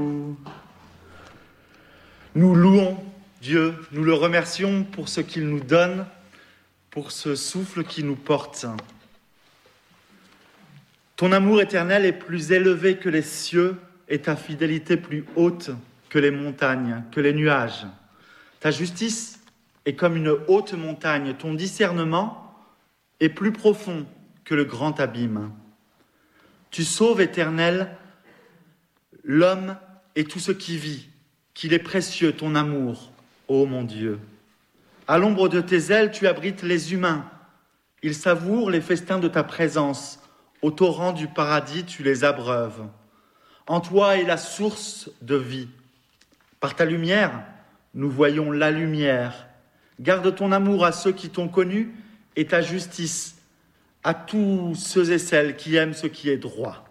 Nous louons Dieu, nous le remercions pour ce qu'il nous donne, pour ce souffle qui nous porte. Ton amour éternel est plus élevé que les cieux et ta fidélité plus haute que les montagnes, que les nuages. Ta justice est comme une haute montagne, ton discernement est plus profond que le grand abîme. Tu sauves, Éternel, l'homme et tout ce qui vit, qu'il est précieux ton amour, ô mon Dieu. À l'ombre de tes ailes, tu abrites les humains. Ils savourent les festins de ta présence. Au torrent du paradis, tu les abreuves. En toi est la source de vie. Par ta lumière, nous voyons la lumière. Garde ton amour à ceux qui t'ont connu et ta justice à tous ceux et celles qui aiment ce qui est droit.